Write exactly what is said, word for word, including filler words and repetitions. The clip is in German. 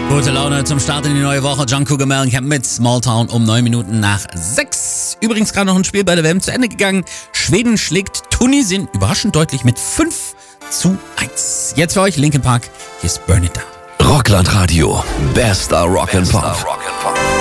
Gute Laune zum Start in die neue Woche. John Cougar Mellencamp mit Small Town um neun Minuten nach sechs. Übrigens gerade noch ein Spiel bei der W M zu Ende gegangen. Schweden schlägt Tunesien überraschend deutlich mit fünf zu eins. Jetzt für euch Linkin Park. Hier ist Burn It Down. Rockland Radio. Bester Rock'n'Pop.